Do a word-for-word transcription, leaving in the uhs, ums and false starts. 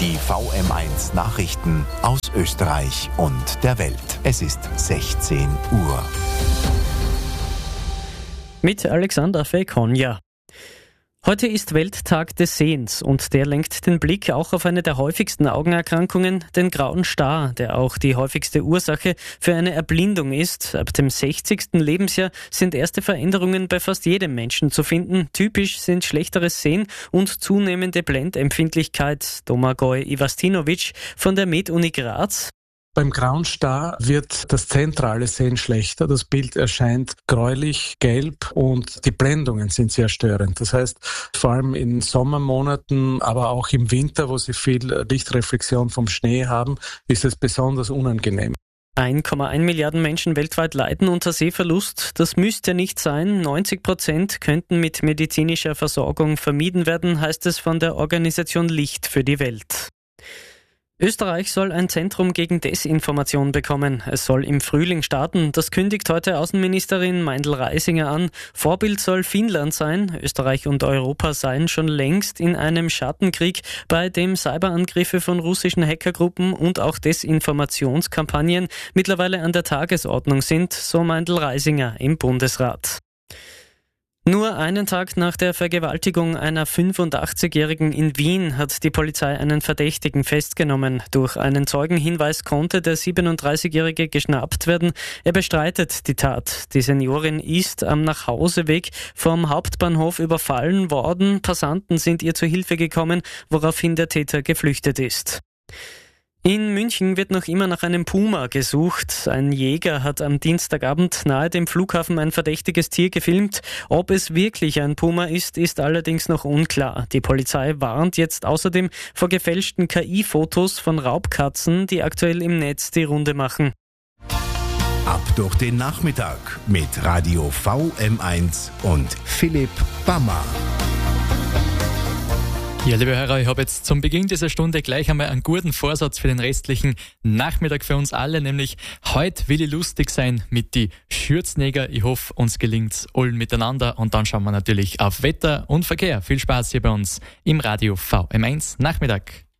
Die V M eins Nachrichten aus Österreich und der Welt. Es ist sechzehn Uhr. Mit Alexander Fekonja. Heute ist Welttag des Sehens und der lenkt den Blick auch auf eine der häufigsten Augenerkrankungen, den grauen Star, der auch die häufigste Ursache für eine Erblindung ist. Ab dem sechzigsten Lebensjahr sind erste Veränderungen bei fast jedem Menschen zu finden. Typisch sind schlechteres Sehen und zunehmende Blendempfindlichkeit. Domagoj Ivastinovic von der Med-Uni Graz. Beim grauen Star wird das zentrale Sehen schlechter. Das Bild erscheint gräulich, gelb und die Blendungen sind sehr störend. Das heißt, vor allem in Sommermonaten, aber auch im Winter, wo sie viel Lichtreflexion vom Schnee haben, ist es besonders unangenehm. eins Komma eins Milliarden Menschen weltweit leiden unter Sehverlust. Das müsste nicht sein. neunzig Prozent könnten mit medizinischer Versorgung vermieden werden, heißt es von der Organisation Licht für die Welt. Österreich soll ein Zentrum gegen Desinformation bekommen. Es soll im Frühling starten. Das kündigt heute Außenministerin Meindl-Reisinger an. Vorbild soll Finnland sein. Österreich und Europa seien schon längst in einem Schattenkrieg, bei dem Cyberangriffe von russischen Hackergruppen und auch Desinformationskampagnen mittlerweile an der Tagesordnung sind, so Meindl-Reisinger im Bundesrat. Nur einen Tag nach der Vergewaltigung einer fünfundachtzigjährigen in Wien hat die Polizei einen Verdächtigen festgenommen. Durch einen Zeugenhinweis konnte der siebenunddreißigjährige geschnappt werden. Er bestreitet die Tat. Die Seniorin ist am Nachhauseweg vom Hauptbahnhof überfallen worden. Passanten sind ihr zu Hilfe gekommen, woraufhin der Täter geflüchtet ist. In München wird noch immer nach einem Puma gesucht. Ein Jäger hat am Dienstagabend nahe dem Flughafen ein verdächtiges Tier gefilmt. Ob es wirklich ein Puma ist, ist allerdings noch unklar. Die Polizei warnt jetzt außerdem vor gefälschten K I-Fotos von Raubkatzen, die aktuell im Netz die Runde machen. Ab durch den Nachmittag mit Radio V M eins und Philipp Bammer. Ja, liebe Hörer, ich habe jetzt zum Beginn dieser Stunde gleich einmal einen guten Vorsatz für den restlichen Nachmittag für uns alle, nämlich heute will ich lustig sein mit die Schürzenjäger. Ich hoffe, uns gelingt's allen miteinander und dann schauen wir natürlich auf Wetter und Verkehr. Viel Spaß hier bei uns im Radio V M eins Nachmittag.